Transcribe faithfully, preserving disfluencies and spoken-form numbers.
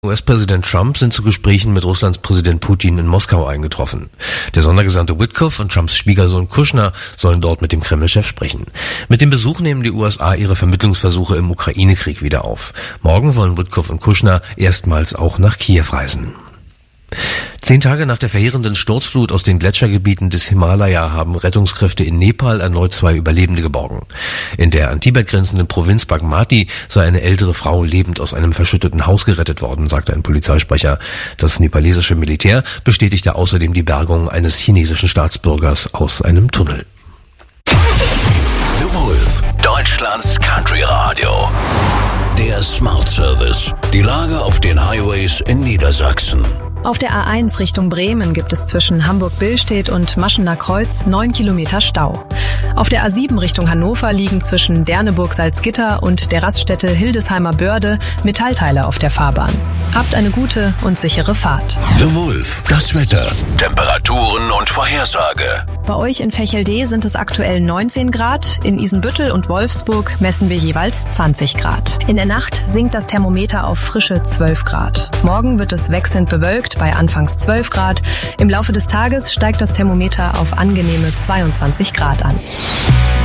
U S-Präsident Trump sind zu Gesprächen mit Russlands Präsident Putin in Moskau eingetroffen. Der Sondergesandte Witkoff und Trumps Schwiegersohn Kushner sollen dort mit dem Kreml-Chef sprechen. Mit dem Besuch nehmen die U S A ihre Vermittlungsversuche im Ukraine-Krieg wieder auf. Morgen wollen Witkoff und Kushner erstmals auch nach Kiew reisen. Zehn Tage nach der verheerenden Sturzflut aus den Gletschergebieten des Himalaya haben Rettungskräfte in Nepal erneut zwei Überlebende geborgen. In der an Tibet grenzenden Provinz Bagmati sei eine ältere Frau lebend aus einem verschütteten Haus gerettet worden, sagte ein Polizeisprecher. Das nepalesische Militär bestätigte außerdem die Bergung eines chinesischen Staatsbürgers aus einem Tunnel. The Wolf, Deutschlands Country Radio. Der Smart Service. Die Lage auf den Highways in Niedersachsen. Auf der A eins Richtung Bremen gibt es zwischen Hamburg-Billstedt und Maschener Kreuz neun Kilometer Stau. Auf der A sieben Richtung Hannover liegen zwischen Derneburg-Salzgitter und der Raststätte Hildesheimer Börde Metallteile auf der Fahrbahn. Habt eine gute und sichere Fahrt. The Wolf, das Wetter, Temperaturen und Vorhersage. Bei euch in Vechelde sind es aktuell neunzehn Grad, in Isenbüttel und Wolfsburg messen wir jeweils zwanzig Grad. In der Nacht sinkt das Thermometer auf frische zwölf Grad. Morgen wird es wechselnd bewölkt bei anfangs zwölf Grad. Im Laufe des Tages steigt das Thermometer auf angenehme zweiundzwanzig Grad an.